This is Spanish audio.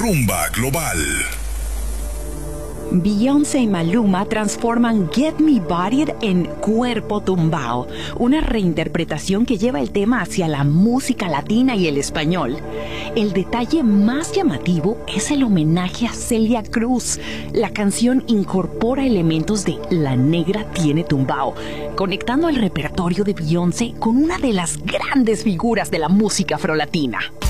Rumba Global. Beyoncé y Maluma transforman Get Me Bodied en Cuerpo Tumbao, una reinterpretación que lleva el tema hacia la música latina y el español. El detalle más llamativo es el homenaje a Celia Cruz. La canción incorpora elementos de La Negra Tiene Tumbao, conectando el repertorio de Beyoncé con una de las grandes figuras de la música afrolatina.